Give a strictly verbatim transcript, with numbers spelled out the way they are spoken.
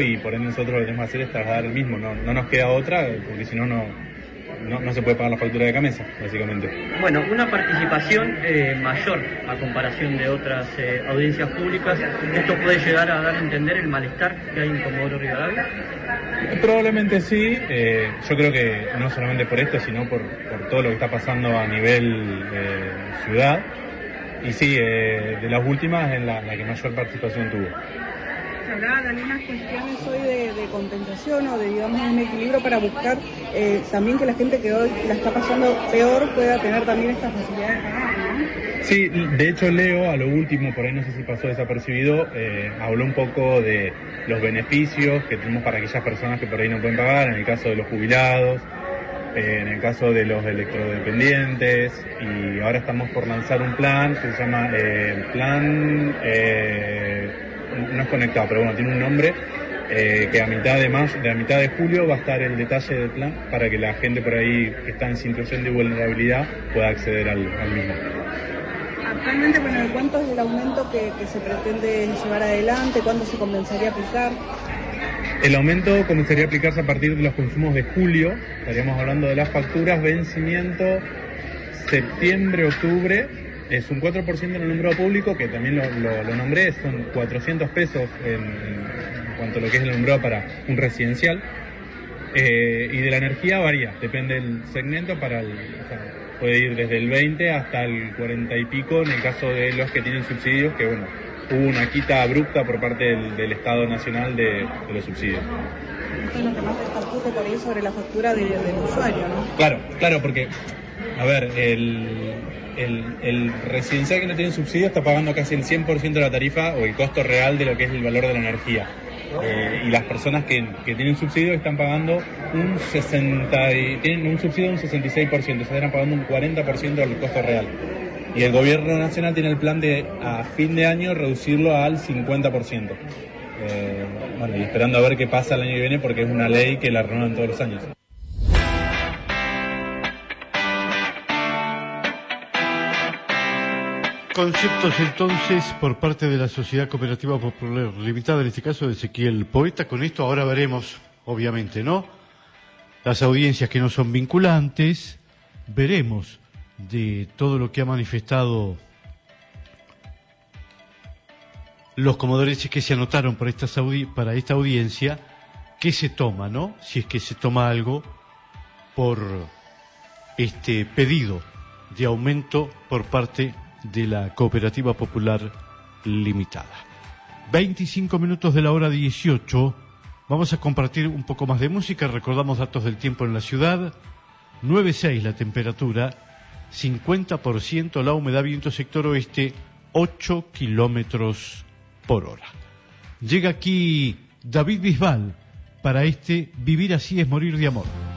y por ende nosotros lo que tenemos que hacer es trasladar el mismo, no, no nos queda otra, porque si no, no, no se puede pagar la factura de Gamesa, básicamente. Bueno, una participación eh, mayor a comparación de otras eh, audiencias públicas, ¿esto puede llegar a dar a entender el malestar que hay en Comodoro Rivadavia? Probablemente sí, eh, yo creo que no solamente por esto, sino por, por todo lo que está pasando a nivel eh, ciudad, y sí, eh, de las últimas es la, la que mayor participación tuvo. Se hablaban algunas cuestiones hoy de, de compensación o de, digamos, un equilibrio para buscar eh, también que la gente que hoy la está pasando peor pueda tener también esta facilidad de pagar, ¿no? Sí, de hecho Leo, a lo último, por ahí no sé si pasó desapercibido, eh, habló un poco de los beneficios que tenemos para aquellas personas que por ahí no pueden pagar, en el caso de los jubilados, eh, en el caso de los electrodependientes, y ahora estamos por lanzar un plan que se llama eh, el plan... Eh, no es conectado, pero bueno, tiene un nombre, eh, que a mitad de mayo, de a mitad de julio va a estar el detalle del plan para que la gente por ahí que está en situación de vulnerabilidad pueda acceder al, al mismo. Actualmente, bueno, ¿cuánto es el aumento que, que se pretende llevar adelante? ¿Cuándo se comenzaría a aplicar? El aumento comenzaría a aplicarse a partir de los consumos de julio, estaríamos hablando de las facturas, vencimiento septiembre, octubre. Es un cuatro por ciento en el alumbrado público, que también lo, lo, lo nombré, son cuatrocientos pesos en, en cuanto a lo que es el alumbrado para un residencial. Eh, y de la energía varía, depende del segmento, para el, o sea, puede ir desde el veinte hasta el cuarenta y pico en el caso de los que tienen subsidios, que bueno, hubo una quita abrupta por parte del, del Estado Nacional de, de los subsidios. Esto es lo que más repercute por ahí sobre la factura de, del usuario, ¿no? Claro, claro, porque, a ver, el... El, el residencial que no tiene subsidio está pagando casi el cien por ciento de la tarifa o el costo real de lo que es el valor de la energía. Eh, y las personas que, que tienen subsidio están pagando un sesenta y, tienen un subsidio de un sesenta y seis por ciento, o sea, están pagando un cuarenta por ciento del costo real. Y el gobierno nacional tiene el plan de a fin de año reducirlo al cincuenta por ciento. Eh, bueno, y esperando a ver qué pasa el año que viene, porque es una ley que la renuevan todos los años. Conceptos entonces por parte de la Sociedad Cooperativa Popular Limitada, en este caso de Ezequiel Poeta. Con esto ahora veremos, obviamente, ¿no?, las audiencias que no son vinculantes, veremos de todo lo que ha manifestado los comodorenses que se anotaron para esta, para esta audiencia, qué se toma, ¿no?, si es que se toma algo por este pedido de aumento por parte de la Cooperativa Popular Limitada. veinticinco minutos de la hora dieciocho. Vamos a compartir un poco más de música. Recordamos datos del tiempo en la ciudad. nueve coma seis la temperatura, cincuenta por ciento la humedad, viento sector oeste, ocho kilómetros por hora. Llega aquí David Bisbal para este Vivir así es morir de amor.